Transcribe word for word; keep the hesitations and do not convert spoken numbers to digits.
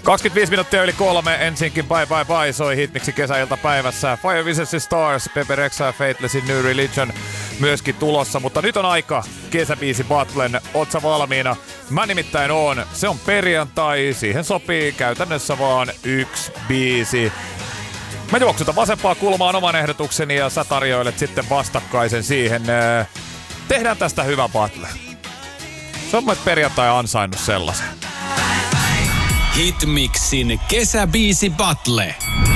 kaksikymmentäviisi minuuttia yli kolme, ensinkin Bye Bye Bye soi hitmiksi kesäiltapäivässä. Fire Visage Stars, Pepper X ja Faithlessin New Religion myöskin tulossa, mutta nyt on aika kesäbiisi battlen. Oot sä valmiina? Mä nimittäin oon. Se on perjantai, siihen sopii käytännössä vaan yksi biisi. Mä juoksutan vasempaa kulmaan oman ehdotukseni ja sä tarjoilet sitten vastakkaisen siihen. Tehdään tästä hyvä battle. Se on myös perjantai ansainnut sellaisen. Hitmixin kesäbiisi battle.